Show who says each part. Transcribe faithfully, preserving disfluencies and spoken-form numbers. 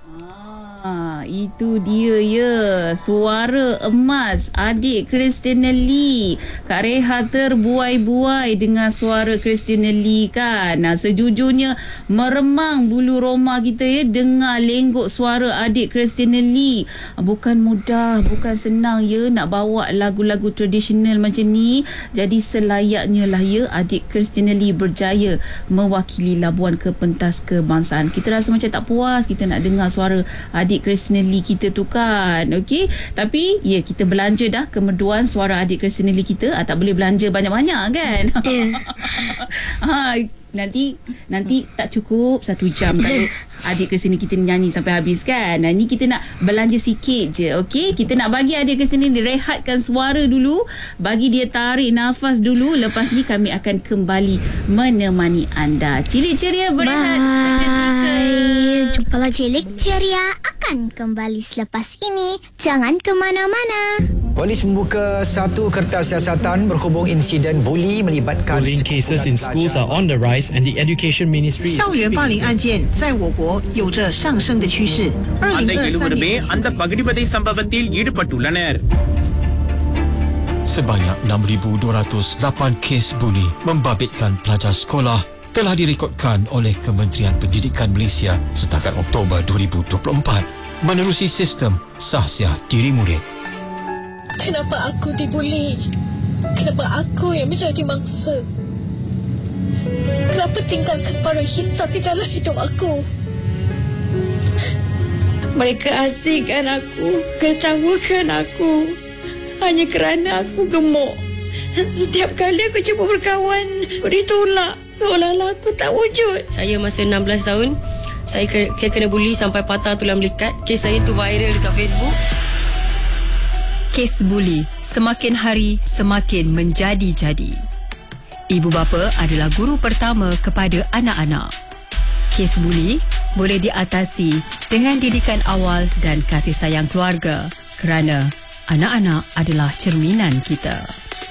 Speaker 1: Ah, itu dia ya, suara emas adik Christina Lee. Kak Reha terbuai-buai dengan suara Christina Lee kan. Nah, sejujurnya meremang bulu roma kita ya dengar lenggok suara adik Christina Lee. Bukan mudah, bukan senang ya nak bawa lagu-lagu tradisional macam ni. Jadi selayaknya lah ya adik Christina Lee berjaya mewakili labuan ke pentas kebangsaan. Kita rasa macam tak puas kita nak dengar suara adik Christina Lee kita tu kan. Okey, tapi ya kita belanja dah kemerduan suara adik Christina Lee kita. Ah, tak boleh belanja banyak-banyak kan. Yeah. ha, nanti nanti tak cukup satu jam kalau adik Christina kita nyanyi sampai habis kan. Nah, ni kita nak belanja sikit je. Okey, kita nak bagi adik Christina ni rehatkan suara dulu, bagi dia tarik nafas dulu. Lepas ni kami akan kembali menemani anda. Cilik ceria berehat seketika.
Speaker 2: Jumpa lagi Cilik Ceria akan kembali selepas ini. Jangan ke mana-mana.
Speaker 3: Polis membuka satu kertas siasatan berhubung insiden buli melibatkan
Speaker 4: bullying cases in schools are on the rise and the Education Ministry
Speaker 5: 校园霸凌案件在我国有着上升的趋势。
Speaker 6: அந்த இருவருமே அந்த பகடிபதை சம்பவத்தில் ஈடுபட்டுள்ளனர்.
Speaker 7: Sebanyak enam ribu dua ratus lapan kes buli membabitkan pelajar sekolah telah direkodkan oleh Kementerian Pendidikan Malaysia setakat Oktober dua ribu dua puluh empat menerusi sistem sahsiah diri murid.
Speaker 8: Kenapa aku dibuli? Kenapa aku yang menjadi mangsa? Kenapa tinggalkan para hitam di dalam hidup aku? Mereka asingkan aku, ketawakan aku hanya kerana aku gemuk. Setiap kali aku cuba berkawan, aku ditolak seolah-olah aku tak wujud.
Speaker 9: Saya masa enam belas tahun, saya kena, saya kena buli sampai patah tulang belikat. Kes saya tu viral dekat Facebook.
Speaker 10: Kes buli semakin hari semakin menjadi-jadi. Ibu bapa adalah guru pertama kepada anak-anak. Kes buli boleh diatasi dengan didikan awal dan kasih sayang keluarga kerana anak-anak adalah cerminan kita.